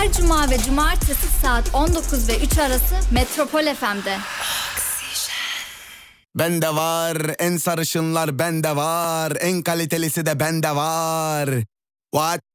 Her cuma ve cumartesi saat 19 ve 3 arası Metropol FM'de. Bende var en sarışınlar, bende var en kalitelisi de bende var. What?